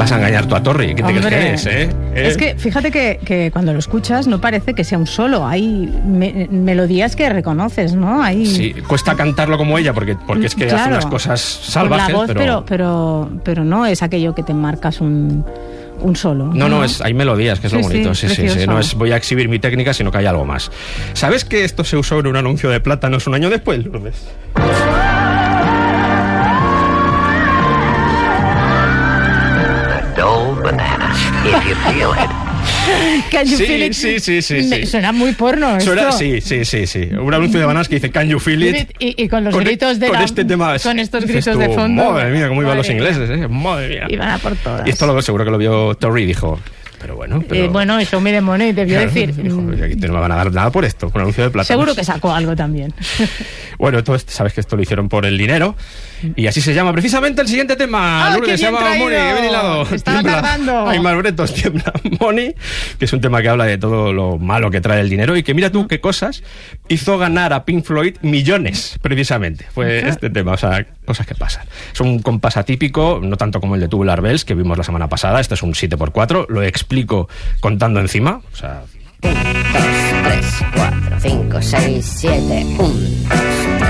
vas a engañar tú a Torri. ¿Qué te crees que eres, Es que fíjate que cuando lo escuchas no parece que sea un solo. Hay melodías que reconoces, ¿no? Sí, cuesta cantarlo como ella porque es que hace unas cosas salvajes. Con la voz, pero no es aquello que te marcas un solo. No, hay melodías, que es lo bonito. Sí. No es voy a exhibir mi técnica, sino que hay algo más. ¿Sabes que esto se usó en un anuncio de plátanos un año después, Lourdes? Banana, if you feel it. Can you feel it? Sí. Suena muy porno esto. Sí. Un anuncio de bananas que dice Can you feel it? Y con los gritos de este tema, con estos gritos de fondo. Madre mía, cómo iban los ingleses, madre mía. Iban a por todas. Y esto seguro que lo vio Torri y dijo... Pero bueno, eso me demone, debió decir. Dijo, aquí no me van a dar nada por esto, por un anuncio de plátanos. Seguro que sacó algo también. Bueno, tú sabes que esto lo hicieron por el dinero. Y así se llama precisamente el siguiente tema. Lourdes, se llama Money, ven hilado. Estaba tardando. Ay, Malbretos, tiembla. Money, que es un tema que habla de todo lo malo que trae el dinero. Y que mira tú qué cosas hizo ganar a Pink Floyd millones, precisamente. Fue este tema, o sea, cosas que pasan. Es un compás atípico, no tanto como el de Tubular Bells, que vimos la semana pasada. Este es un 7x4, lo explico contando encima. O sea... 1, 2, 3, 4, 5, 6, 7, 1, 2,